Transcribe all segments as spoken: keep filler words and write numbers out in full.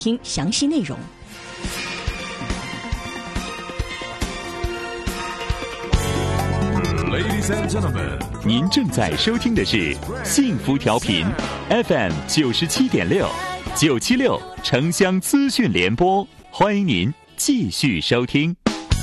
听详细内容。 Ladies and gentlemen， 您正在收听的是幸福调频 F M 九十七点六九七六城乡资讯联播，欢迎您继续收听。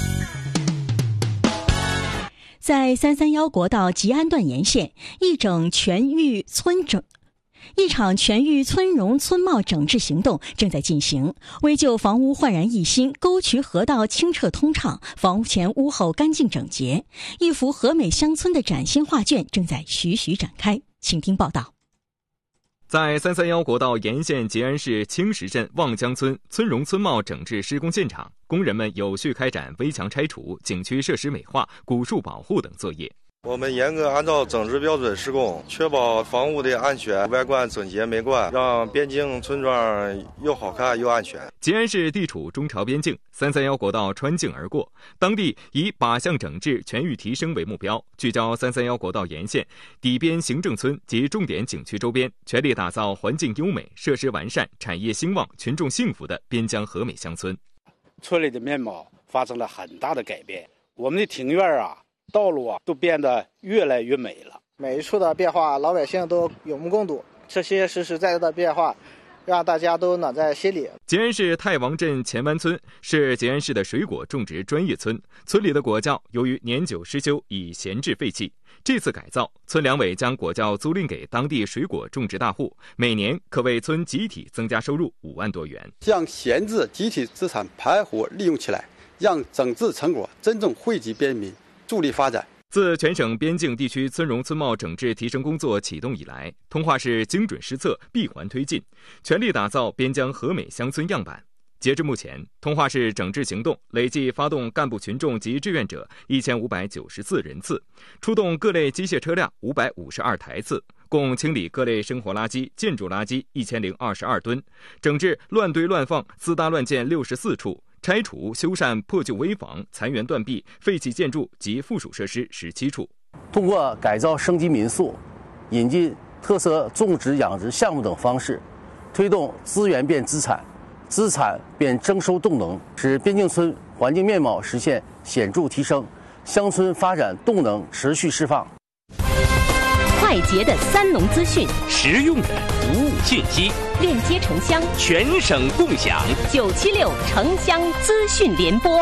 在三三幺国道吉安段沿线，一整全域村整。一场全域村容村貌整治行动正在进行，为救房屋焕然一新，沟渠河道清澈通畅，房屋前屋后干净整洁，一幅和美乡村的崭新画卷正在徐徐展开。请听报道。 在三三幺国道沿线吉安市青石镇望江村村容村貌整治施工现场，工人们有序开展围墙拆除、景区设施美化、古树保护等作业。 我们严格按照整治标准施工，确保房屋的安全，外观整洁美观，让边境村庄又好看又安全。 吉安市地处中朝边境，三三幺国道穿境而过，当地以靶向整治、全域提升为目标，聚焦三三幺国道沿线底边行政村及重点景区周边，全力打造环境优美、设施完善、产业兴旺、群众幸福的边疆和美乡村。 村里的面貌发生了很大的改变，我们的庭院啊、道路啊都变得越来越美了。 每一处的变化，老百姓都有目共睹。这些实实在在的变化，让大家都暖在心里。 吉安市太王镇前湾村是吉安市的水果种植专业村，村里的果窖由于年久失修，已闲置废弃。这次改造，村两委将果窖租赁给当地水果种植大户，每年可为村集体增加收入五万多元。 将闲置集体资产盘活利用起来，让整治成果真正惠及边民，助力发展。 自全省边境地区村容村貌整治提升工作启动以来，通化市精准施策，闭环推进，全力打造边疆和美乡村样板。截至目前，通化市整治行动累计发动干部群众及志愿者一千五百九十四人次，出动各类机械车辆五百五十二台次，共清理各类生活垃圾、建筑垃圾一千零二十二吨，整治乱堆乱放、私搭乱建六十四处，拆除修缮破旧危房、残垣断壁、废弃建筑及附属设施十七处。 通过改造升级民宿、引进特色种植养殖项目等方式，推动资源变资产、资产变征收动能，使边境村环境面貌实现显著提升，乡村发展动能持续释放。 快捷的三农资讯， 实用的服务信息， 链接城乡， 全省共享。 九七六城乡资讯联播。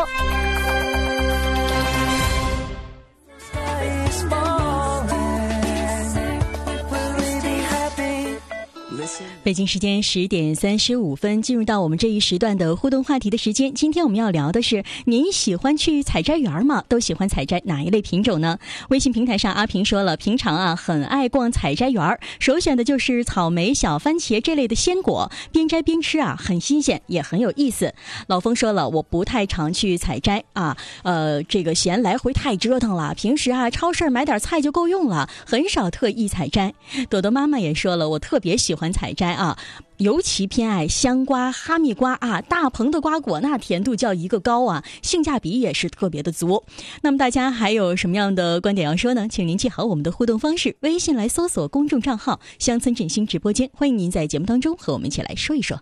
北京时间十点三十五分，进入到我们这一时段的互动话题的时间。今天我们要聊的是，您喜欢去采摘园吗？都喜欢采摘哪一类品种呢？微信平台上阿平说了，平常啊很爱逛采摘园，首选的就是草莓、小番茄这类的鲜果，边摘边吃啊，很新鲜，也很有意思。老峰说了，我不太常去采摘啊，呃，这个嫌来回太折腾了，平时啊超市买点菜就够用了，很少特意采摘。朵朵妈妈也说了，我特别喜欢采摘啊，尤其偏爱香瓜、哈密瓜啊，大棚的瓜果那甜度叫一个高啊，性价比也是特别的足。那么大家还有什么样的观点要说呢？请您记好我们的互动方式，微信来搜索公众账号乡村振兴直播间，欢迎您在节目当中和我们一起来说一说。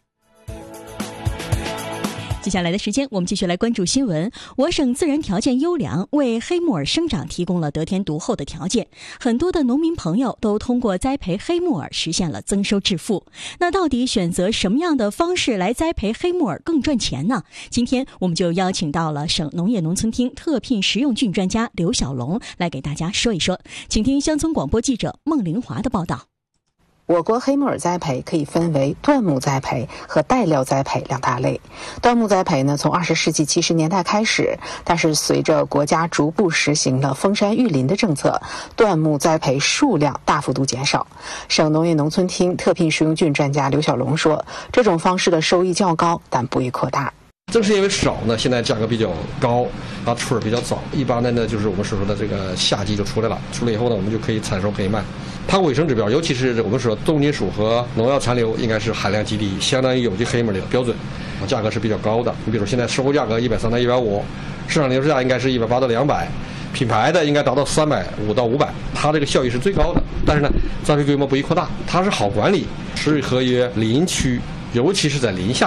接下来的时间，我们继续来关注新闻。我省自然条件优良，为黑木耳生长提供了得天独厚的条件。很多的农民朋友都通过栽培黑木耳实现了增收致富。那到底选择什么样的方式来栽培黑木耳更赚钱呢？今天我们就邀请到了省农业农村厅特聘食用菌专家刘小龙来给大家说一说。请听乡村广播记者孟玲华的报道。 我国黑木耳栽培可以分为椴木栽培和带料栽培两大类。椴木栽培呢，从二十世纪七十年代开始，但是随着国家逐步实行了封山育林的政策，椴木栽培数量大幅度减少。省农业农村厅特聘食用菌专家刘小龙说，这种方式的收益较高，但不宜扩大。 正是因为少呢，现在价格比较高，它出儿比较早，一般的呢就是我们所说的这个夏季就出来了，出来以后呢，我们就可以采收可以卖。它卫生指标，尤其是我们说重金属和农药残留，应该是含量极低，相当于有机黑木的标准，价格是比较高的。你比如现在收购价格一百三到一百五，市场零售价应该是一百八到两百，品牌的应该达到三百五到五百，它这个效益是最高的。但是呢，栽培规模不宜扩大，它是好管理，适合于林区，尤其是在林下